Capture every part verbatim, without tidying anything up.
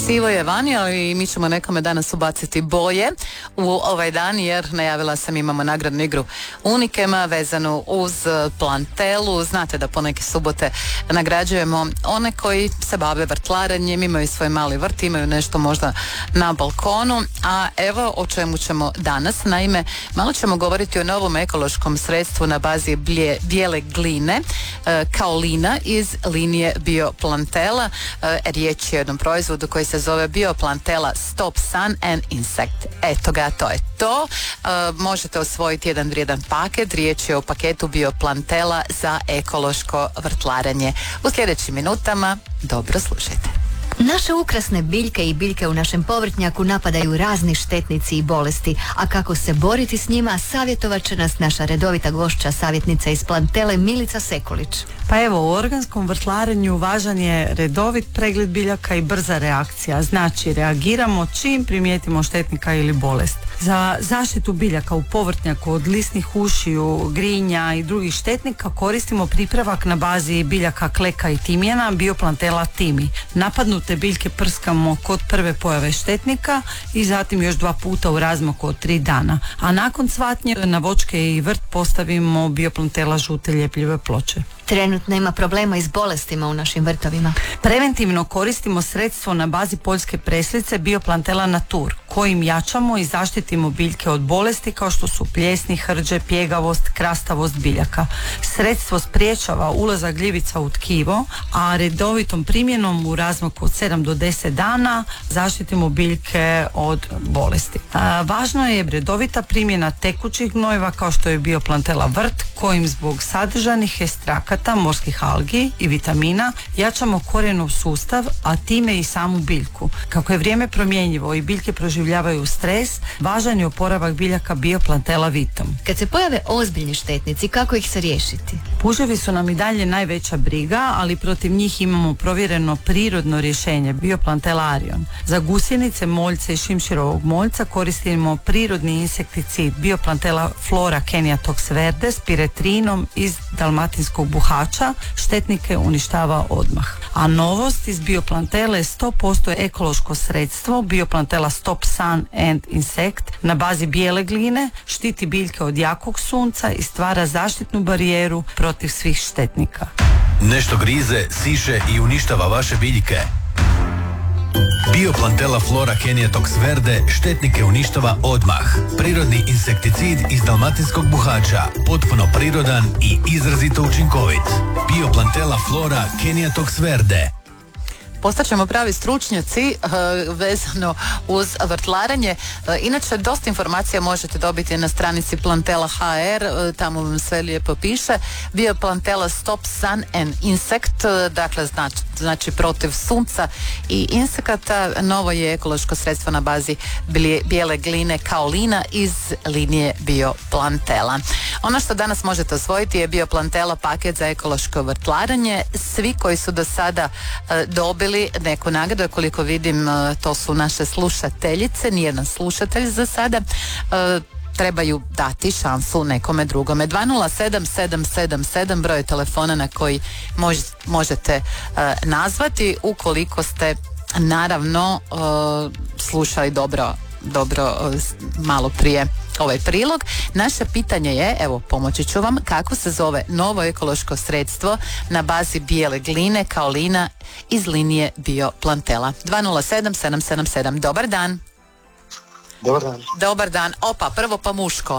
Sivo je vani, ali mi ćemo nekome danas ubaciti boje u ovaj dan, jer najavila sam, imamo nagradnu igru Unikema vezanu uz plantelu. Znate da poneke subote nagrađujemo one koji se bave vrtlaranjem, imaju svoj mali vrt, imaju nešto možda na balkonu. A evo o čemu ćemo danas. Naime, malo ćemo govoriti o novom ekološkom sredstvu na bazi blje, bijele gline, e, kaolina iz linije Bioplantela. E, riječ je o jednom proizvodu koji se zove Bioplantela Stop Sun and Insect. Eto ga, to je to. E, možete osvojiti jedan vrijedan paket. Riječ je o paketu Bioplantela za ekološko vrtlaranje. U sljedećim minutama dobro slušajte. Naše ukrasne biljke i biljke u našem povrtnjaku napadaju razni štetnici i bolesti, a kako se boriti s njima, savjetovat će nas naša redovita gošća, savjetnica iz Plantele Milica Sekulić. Pa evo, u organskom vrtlarenju važan je redovit pregled biljaka i brza reakcija. Znači, reagiramo čim primijetimo štetnika ili bolest. Za zaštitu biljaka u povrtnjaku od lisnih ušiju, grinja i drugih štetnika koristimo pripravak na bazi biljaka kleka i timijana Bioplantela Timi. Napadnute biljke prskamo kod prve pojave štetnika i zatim još dva puta u razmaku od tri dana. A nakon cvatnje na voćke i vrt postavimo Bioplantela žute ljepljive ploče. Trenutno ima problema i s bolestima u našim vrtovima. Preventivno koristimo sredstvo na bazi poljske preslice Bioplantela Natur, kojim jačamo i zaštitimo biljke od bolesti kao što su pljesni, hrđe, pjegavost, krastavost biljaka. Sredstvo sprječava ulazak gljivica u tkivo, a redovitom primjenom u razmaku od sedam do deset dana zaštitimo biljke od bolesti. A, važno je redovita primjena tekućih gnojiva kao što je Bioplantela Vrt, kojim zbog sadržanih ekstrakata morskih algi i vitamina jačamo korijenov sustav, a time i samu biljku. Kako je vrijeme promjenjivo i biljke proživljavaju stres, važan je oporavak biljaka Bioplantela Vitom. Kad se pojave ozbiljni štetnici, kako ih se riješiti? Puževi su nam i dalje najveća briga, ali protiv njih imamo provjereno prirodno rješenje Bioplantela Arion. Za gusjenice, moljce i šimširovog moljca koristimo prirodni insekticid Bioplantela Flora Kenia Tox Verde s piretrinom iz dalmatinskog buhača, štetnike uništava odmah. A novost iz Bioplantele je sto posto ekološko sredstvo Bioplantela Stop Sun and Insect na bazi bijele gline, štiti biljke od jakog sunca i stvara zaštitnu barijeru protiv svih štetnika. Nešto grize, siše i uništava vaše biljke? Bioplantela Flora Kenia Tox Verde štetnike uništava odmah. Prirodni insekticid iz dalmatinskog buhača, potpuno prirodan i izrazito učinkovit. Bioplantela Flora Kenia Tox Verde. Postaćemo pravi stručnjaci uh, vezano uz vrtlarenje. Uh, inače, dosta informacija možete dobiti na stranici Plantela ha er, uh, tamo vam sve lijepo piše. Bioplantela Stop Sun and Insect, uh, dakle znači, znači protiv sunca i insekata. Novo je ekološko sredstvo na bazi bijele gline kaolina iz linije Bioplantela. Ono što danas možete osvojiti je Bioplantela paket za ekološko vrtlaranje. Svi koji su do sada uh, dobili neku nagradu, koliko vidim to su naše slušateljice, nijedan slušatelj za sada, e, trebaju dati šansu nekome drugome. dva nula sedam sedam sedam sedam broj telefona na koji mož, možete e, nazvati ukoliko ste naravno e, slušali dobro dobro malo prije ovaj prilog. Naše pitanje je, evo pomoći ću vam, kako se zove novo ekološko sredstvo na bazi bijele gline kaolina iz linije Bioplantela. dva nula sedam sedam sedam sedam. Dobar dan. Dobar dan. Dobar dan. Opa, prvo pa muško.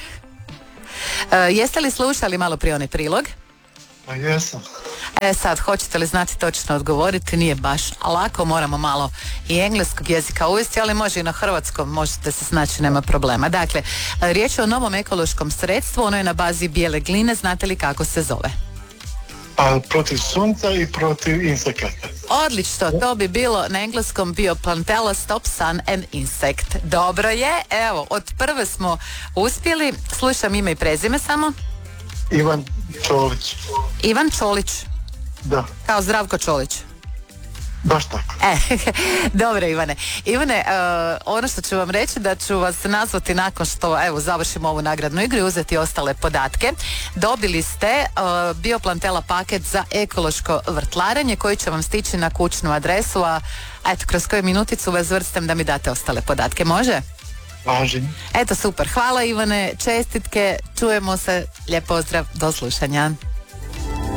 e, jeste li slušali malo prije onaj prilog? Pa jesam. E sad, hoćete li znati točno odgovoriti? Nije baš lako, moramo malo i engleskog jezika uvesti, ali može i na hrvatskom, možete se snaći, nema problema. Dakle, riječ je o novom ekološkom sredstvu, ono je na bazi bijele gline, znate li kako se zove? Pa protiv sunca i protiv insekata. Odlično, to bi bilo na engleskom Bioplantela Stop Sun and Insect. Dobro je, evo, od prve smo uspjeli. Slušam ime i prezime samo. Ivan Čolić. Ivan Čolić. Da. Kao Zdravko Čolić. Baš tako. E, dobro Ivane. Ivane, e, ono što ću vam reći da ću vas nazvati nakon što evo završimo ovu nagradnu igru i uzeti ostale podatke. Dobili ste e, Bioplantela paket za ekološko vrtlarenje koji će vam stići na kućnu adresu, a eto, kroz koju minuticu vas vrstam da mi date ostale podatke. Može? Važi. Eto, super. Hvala Ivane, čestitke, čujemo se, lijep pozdrav, do slušanja.